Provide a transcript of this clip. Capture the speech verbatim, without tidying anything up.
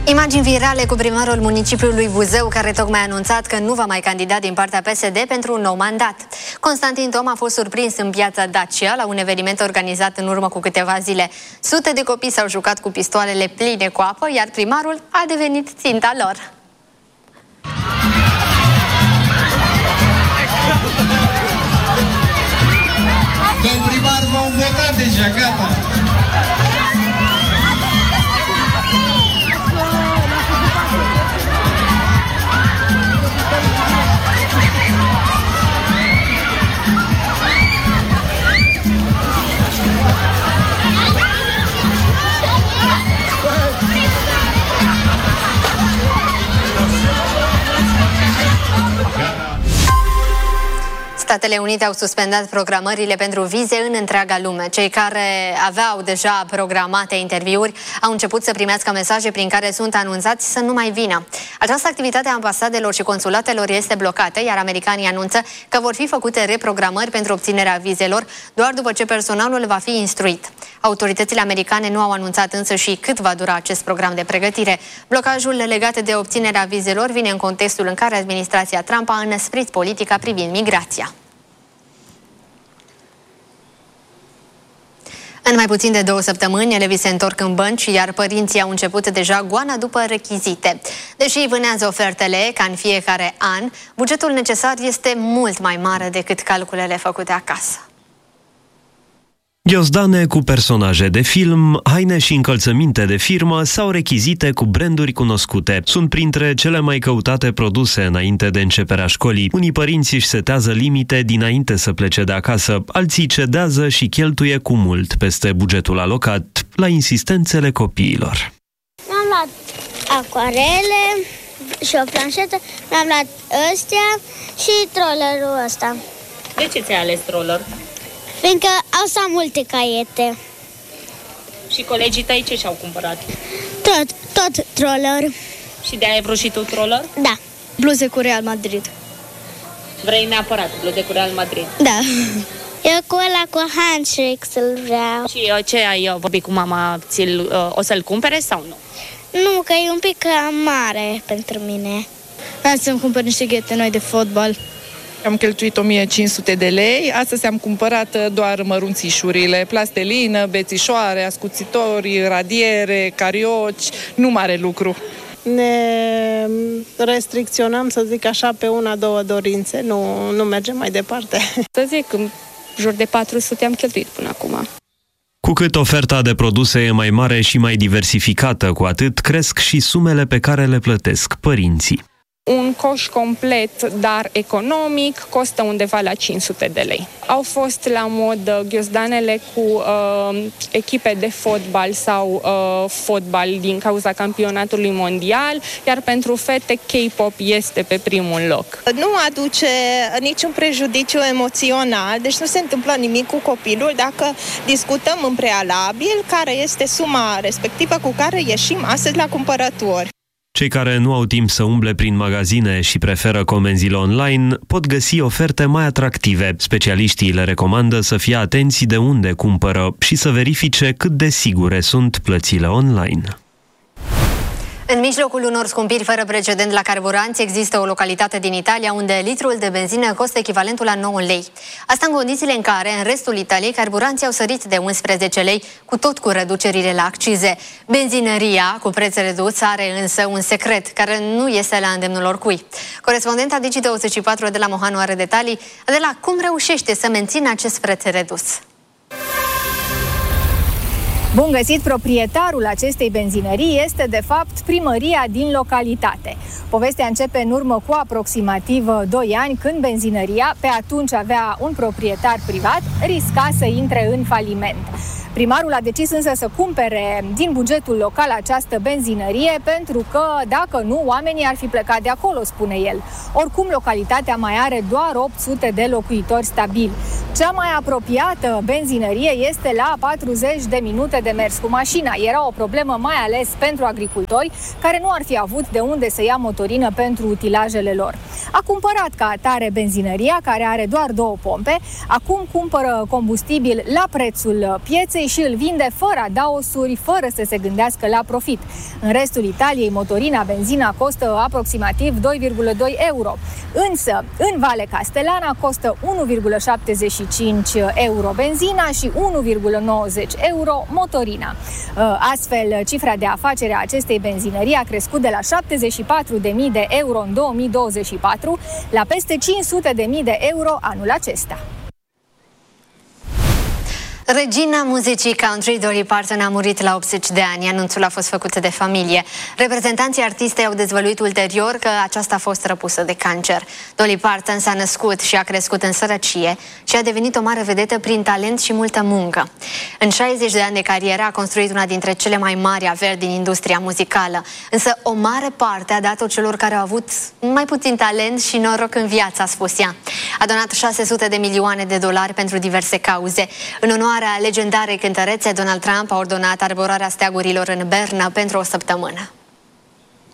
Imagini virale cu primarul municipiului Buzău, care tocmai a anunțat că nu va mai candida din partea P S D pentru un nou mandat. Constantin Tom a fost surprins în piața Dacia la un eveniment organizat în urmă cu câteva zile. Sute de copii s-au jucat cu pistoalele pline cu apă, iar primarul a devenit ținta lor. Domn primar, v-au votat deja, gata! Statele Unite au suspendat programările pentru vize în întreaga lume. Cei care aveau deja programate interviuri au început să primească mesaje prin care sunt anunțați să nu mai vină. Această activitate a ambasadelor și consulatelor este blocată, iar americanii anunță că vor fi făcute reprogramări pentru obținerea vizelor doar după ce personalul va fi instruit. Autoritățile americane nu au anunțat însă și cât va dura acest program de pregătire. Blocajul legat de obținerea vizelor vine în contextul în care administrația Trump a înăsprit politica privind migrația. În mai puțin de două săptămâni, elevii se întorc în bănci, iar părinții au început deja goana după rechizite. Deși vânează ofertele ca în fiecare an, bugetul necesar este mult mai mare decât calculele făcute acasă. Ghiozdane cu personaje de film, haine și încălțăminte de firmă sau rechizite cu branduri cunoscute. Sunt printre cele mai căutate produse înainte de începerea școlii. Unii părinți își setează limite dinainte să plece de acasă, alții cedează și cheltuie cu mult peste bugetul alocat la insistențele copiilor. Mi-am luat acuarele și o planșetă, mi-am luat ăstea și trollerul ăsta. De ce ți-ai ales troller? Fiindcă au să am multe caiete. Și colegii tăi ce și-au cumpărat? Tot, tot troller. Și de-aia ai vrut și tu troller? Da. Bluze cu Real Madrid. Vrei neapărat bluze cu Real Madrid? Da. Eu cu ăla cu handshake să-l vreau. Și ce ai vorbit cu mama? Ți-l, o să-l cumpere sau nu? Nu, că e un pic mare pentru mine. Vreau să-mi cumpăr niște ghete noi de fotbal. Am cheltuit o mie cinci sute de lei, astăzi am cumpărat doar mărunțișurile, plastelină, bețișoare, ascuțitori, radiere, carioci, nu mare lucru. Ne restricționăm, să zic așa, pe una, două dorințe, nu, nu mergem mai departe. Să zic, în jur de patru sute am cheltuit până acum. Cu cât oferta de produse e mai mare și mai diversificată, cu atât cresc și sumele pe care le plătesc părinții. Un coș complet, dar economic, costă undeva la cinci sute de lei. Au fost la mod ghiozdanele cu uh, echipe de fotbal sau uh, fotbal din cauza campionatului mondial, iar pentru fete K-pop este pe primul loc. Nu aduce niciun prejudiciu emoțional, deci nu se întâmplă nimic cu copilul dacă discutăm în prealabil care este suma respectivă cu care ieșim astăzi la cumpărături. Cei care nu au timp să umble prin magazine și preferă comenzile online pot găsi oferte mai atractive. Specialiștii le recomandă să fie atenți de unde cumpără și să verifice cât de sigure sunt plățile online. În mijlocul unor scumpiri fără precedent la carburanți, există o localitate din Italia unde litrul de benzină costă echivalentul la nouă lei. Asta în condițiile în care, în restul Italiei, carburanții au sărit de unsprezece lei, cu tot cu reducerile la accize. Benzinăria, cu preț redus, are însă un secret, care nu este la îndemnul oricui. Corespondenta Digi douăzeci și patru de la Mohanu are detalii de la cum reușește să mențină acest preț redus. Bun găsit, proprietarul acestei benzinării este de fapt primăria din localitate. Povestea începe în urmă cu aproximativ doi ani, când benzinăria, pe atunci avea un proprietar privat, risca să intre în faliment. Primarul a decis însă să cumpere din bugetul local această benzinărie, pentru că, dacă nu, oamenii ar fi plecat de acolo, spune el. Oricum, localitatea mai are doar opt sute de locuitori stabili. Cea mai apropiată benzinărie este la patruzeci de minute de mers cu mașina. Era o problemă mai ales pentru agricultori, care nu ar fi avut de unde să ia motorină pentru utilajele lor. A cumpărat ca atare benzinăria, care are doar două pompe. Acum cumpără combustibil la prețul pieței, casei și îl vinde fără adaosuri, fără să se gândească la profit. În restul Italiei, motorina benzina costă aproximativ doi virgulă doi euro. Însă, în Valle Castellana costă unu virgulă șaptezeci și cinci euro benzina și unu virgulă nouăzeci euro motorina. Astfel, cifra de afacere a acestei benzinării a crescut de la șaptezeci și patru de mii de euro în două mii douăzeci și patru la peste cinci sute de mii de euro anul acesta. Regina muzicii country, Dolly Parton, a murit la optzeci de ani. Anunțul a fost făcut de familie. Reprezentanții artistei au dezvăluit ulterior că aceasta a fost răpusă de cancer. Dolly Parton s-a născut și a crescut în sărăcie și a devenit o mare vedetă prin talent și multă muncă. În șaizeci de ani de carieră a construit una dintre cele mai mari averi din industria muzicală. Însă o mare parte a dat-o celor care au avut mai puțin talent și noroc în viață, a spus ea. A donat șase sute de milioane de dolari pentru diverse cauze. În onoare a legendarei cântărețe, Donald Trump a ordonat arborarea steagurilor în Berna pentru o săptămână.